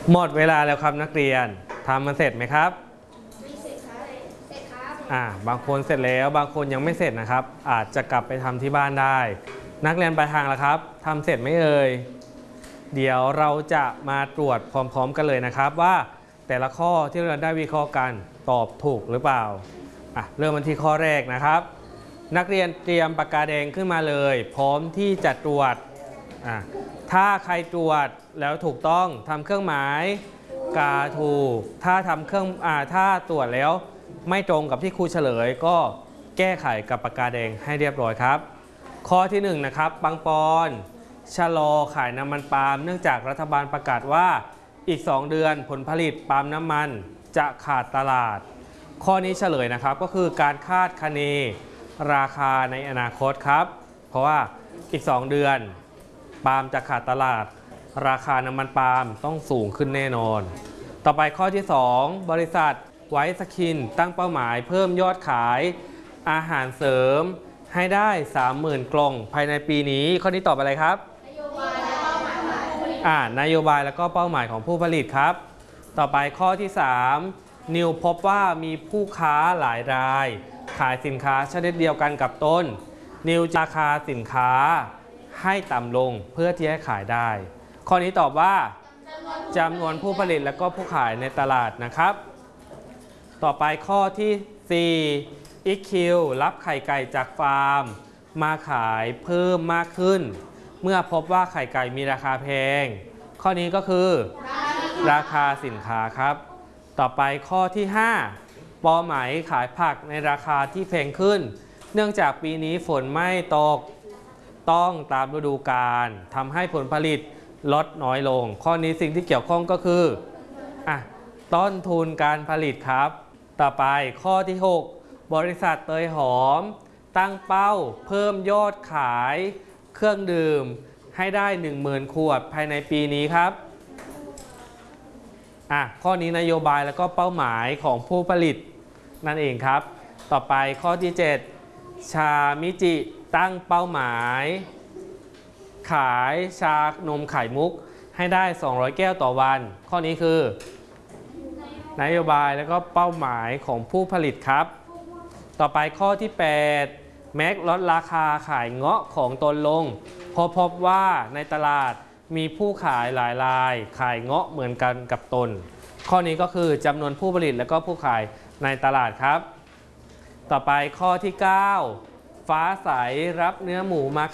หมดเวลาแล้วครับนักเรียนทำมันเสร็จไหมครับไม่เสร็จครับเสร็จครับบางคนเสร็จแล้วบางคนยังไม่เสร็จนะครับอาจจะกลับไปทำที่บ้านได้นักเรียนปลายทางแล้วครับทำเสร็จไหมเอ่ยเดี๋ยวเราจะมาตรวจพร้อมๆกันเลยนะครับว่าแต่ละข้อที่เราได้วิเคราะห์กันตอบถูกหรือเปล่าเริ่มกันที่ข้อแรกนะครับนักเรียนเตรียมปากกาแดงขึ้นมาเลยพร้อมที่จะตรวจถ้าใครตรวจแล้วถูกต้องทำเครื่องหมายกาถูกถ้าถ้าตรวจแล้วไม่ตรงกับที่ครูเฉลยก็แก้ไขกับปากกาแดงให้เรียบร้อยครับข้อที่1นะครับบางปอนชะลอขายน้ำมันปาล์มเนื่องจากรัฐบาลประกาศว่าอีก2 เดือนผลผลิตปาล์มน้ำมันจะขาดตลาดข้อนี้เฉลยนะครับก็คือการคาดคะเนราคาในอนาคตครับเพราะว่าอีก2 เดือนปาล์มจะขาดตลาดราคาน้ำมันปาล์มต้องสูงขึ้นแน่นอนต่อไปข้อที่2บริษัทไวท์สกินตั้งเป้าหมายเพิ่มยอดขายอาหารเสริมให้ได้ 30,000 กล่องภายในปีนี้ข้อนี้ตอบอะไรครับนโยบายและเป้าหมายนโยบายและก็เป้าหมายของผู้ผลิตครับต่อไปข้อที่3นิวพบว่ามีผู้ค้าหลายรายขายสินค้าชนิดเดียวกันกับต้นนิวราคาสินค้าให้ต่ำลงเพื่อที่จะขายได้ข้อนี้ตอบว่าจำนวนผู้ผลิตและก็ผู้ขายในตลาดนะครับต่อไปข้อที่4 EQ รับไข่ไก่จากฟาร์มมาขายเพิ่มมากขึ้นเมื่อพบว่าไข่ไก่มีราคาแพงข้อนี้ก็คือราคาสินค้าครับต่อไปข้อที่5ปอไหมขายผักในราคาที่แพงขึ้นเนื่องจากปีนี้ฝนไม่ตกต้องตามฤดูกาลทำให้ผลผลิตลดน้อยลงข้อนี้สิ่งที่เกี่ยวข้องก็คือต้นทุนการผลิตครับต่อไปข้อที่6บริษัทเตยหอมตั้งเป้าเพิ่มยอดขายเครื่องดื่มให้ได้ 10,000 ขวดภายในปีนี้ครับข้อนี้นโยบายแล้วก็เป้าหมายของผู้ผลิตนั่นเองครับต่อไปข้อที่7ชามิจิตั้งเป้าหมายขายชานมไข่มุกให้ได้200 แก้วต่อวันข้อนี้คือนโยบายและก็เป้าหมายของผู้ผลิตครับต่อไปข้อที่8แม็กลดราคาขายเงาะของตนลงพบว่าในตลาดมีผู้ขายหลายรายขายเงาะเหมือนกันกับตนข้อนี้ก็คือจำนวนผู้ผลิตและก็ผู้ขายในตลาดครับต่อไปข้อที่9ฟ้าใสรับเนื้อหมูมา